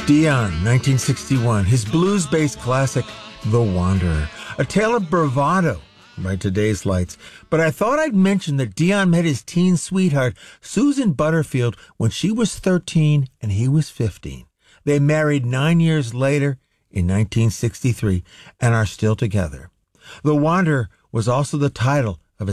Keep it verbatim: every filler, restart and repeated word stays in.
Dion, nineteen sixty-one, his blues-based classic, The Wanderer, a tale of bravado by today's lights. But I thought I'd mention that Dion met his teen sweetheart, Susan Butterfield, when she was thirteen and he was fifteen. They married nine years later in nineteen sixty-three and are still together. The Wanderer was also the title